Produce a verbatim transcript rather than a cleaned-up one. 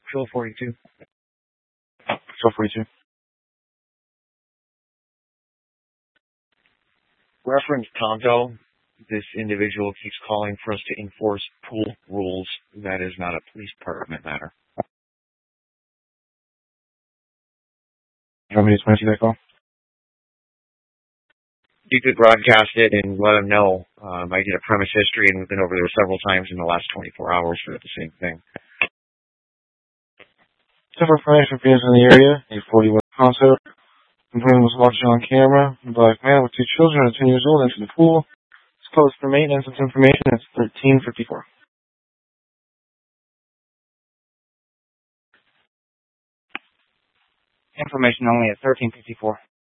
Patrol forty-two. Patrol forty-two. Reference Tonto, this individual keeps calling for us to enforce pool rules. That is not a police department matter. You want me to explain to you that call? You could broadcast it and let them know. Um, I did a premise history, and we've been over there several times in the last twenty-four hours for the same thing. Several information for in the area, a forty-one concert. Complainant was watching on camera. A black man with two children at ten years old entered the pool. It's closed for maintenance. It's information. It's thirteen fifty-four. Information only at thirteen fifty-four.